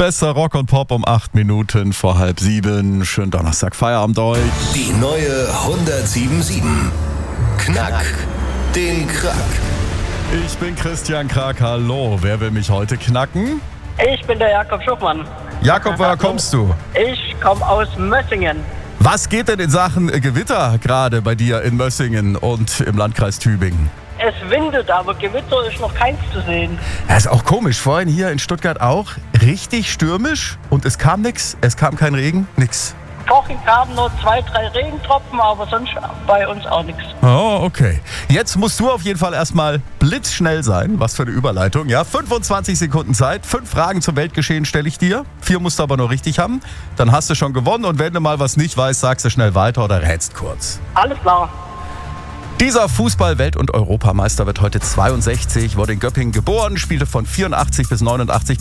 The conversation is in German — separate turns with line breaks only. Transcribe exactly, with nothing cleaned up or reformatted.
Bester Rock und Pop um acht Minuten vor halb sieben. Schönen Donnerstag, Feierabend euch.
Die neue hundertsieben Komma sieben. Knack den Krack.
Ich bin Christian Krack, hallo. Wer will mich heute knacken?
Ich bin der Jakob Schuchmann.
Jakob, woher kommst du?
Ich komme aus Mössingen.
Was geht denn in Sachen Gewitter gerade bei dir in Mössingen und im Landkreis Tübingen?
Es windet, aber Gewitter ist noch keins zu sehen.
Ja, ist auch komisch. Vorhin hier in Stuttgart auch richtig stürmisch und es kam nichts. Es kam kein Regen, nix.
Vorhin kamen nur zwei, drei Regentropfen, aber sonst bei uns auch nichts.
Oh, okay. Jetzt musst du auf jeden Fall erstmal blitzschnell sein. Was für eine Überleitung. Ja, fünfundzwanzig Sekunden Zeit. Fünf Fragen zum Weltgeschehen stelle ich dir. Vier musst du aber noch richtig haben. Dann hast du schon gewonnen. Und wenn du mal was nicht weißt, sagst du schnell weiter oder rätst kurz.
Alles klar.
Dieser Fußball-Welt- und Europameister wird heute zweiundsechzig, wurde in Göppingen geboren, spielte von vierundachtzig bis neunundachtzig